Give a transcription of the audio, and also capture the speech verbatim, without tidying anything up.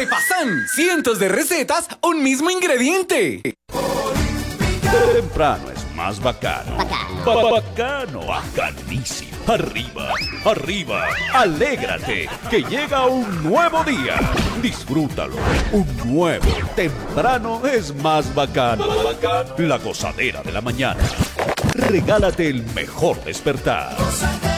Repasán, cientos de recetas, un mismo ingrediente. Temprano es más bacano. Bacano. Ba- bacano, bacanísimo. Arriba, arriba, alégrate, que llega un nuevo día. Disfrútalo. Un nuevo temprano es más bacano. La gozadera de la mañana. Regálate el mejor despertar.